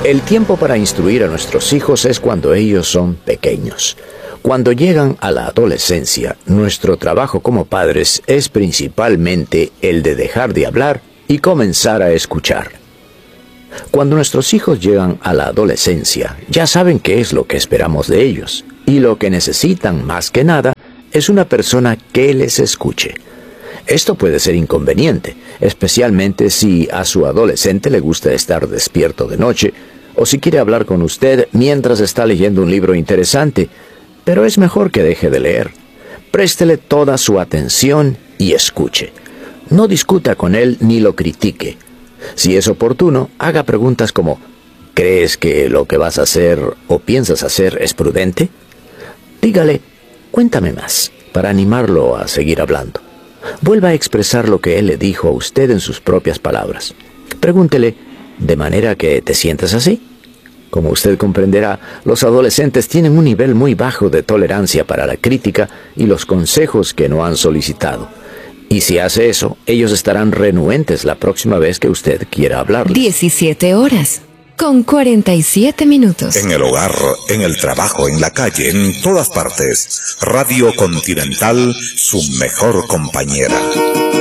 El tiempo para instruir a nuestros hijos es cuando ellos son pequeños. Cuando llegan a la adolescencia, nuestro trabajo como padres es principalmente el de dejar de hablar y comenzar a escuchar. Cuando nuestros hijos llegan a la adolescencia, ya saben qué es lo que esperamos de ellos, y lo que necesitan más que nada es una persona que les escuche. Esto puede ser inconveniente, especialmente si a su adolescente le gusta estar despierto de noche, o si quiere hablar con usted mientras está leyendo un libro interesante, pero es mejor que deje de leer. Préstele toda su atención y escuche. No discuta con él ni lo critique. Si es oportuno, haga preguntas como: ¿crees que lo que vas a hacer o piensas hacer es prudente? Dígale: cuéntame más, para animarlo a seguir hablando. Vuelva a expresar lo que él le dijo a usted en sus propias palabras. Pregúntele: ¿de manera que te sientes así? Como usted comprenderá, los adolescentes tienen un nivel muy bajo de tolerancia para la crítica y los consejos que no han solicitado. Y si hace eso, ellos estarán renuentes la próxima vez que usted quiera hablarles. 17 horas, con 47 minutos. En el hogar, en el trabajo, en la calle, en todas partes. Radio Continental, su mejor compañera.